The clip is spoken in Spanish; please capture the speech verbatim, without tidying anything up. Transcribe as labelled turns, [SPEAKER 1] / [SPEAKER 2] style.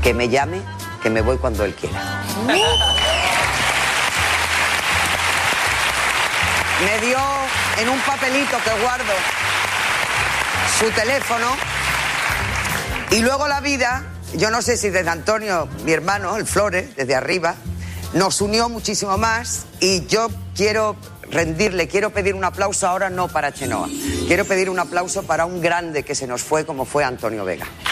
[SPEAKER 1] que me llame, que me voy cuando él quiera. Me dio en un papelito que guardo su teléfono y luego la vida, yo no sé si desde Antonio, mi hermano, el Flores, desde arriba, nos unió muchísimo más y yo quiero rendirle, quiero pedir un aplauso ahora no para Chenoa, quiero pedir un aplauso para un grande que se nos fue como fue Antonio Vega.